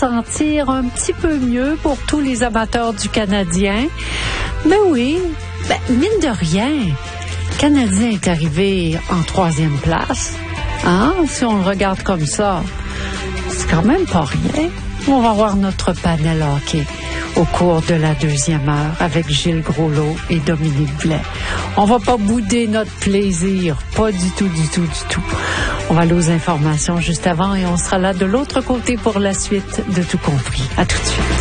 sentir un petit peu mieux pour tous les amateurs du Canadien. Mais oui, mine de rien, le Canadien est arrivé en 3e place. Hein? Si on le regarde comme ça, c'est quand même pas rien. On va voir notre panel hockey au cours de la 2e heure avec Gilles Groslot et Dominique Blais. On va pas bouder notre plaisir, pas du tout. On va aller aux informations juste avant et on sera là de l'autre côté pour la suite de Tout compris. À tout de suite.